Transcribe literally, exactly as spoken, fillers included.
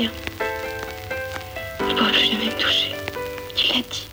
rien. Tu ne pourras plus jamais me toucher. Tu l'as dit.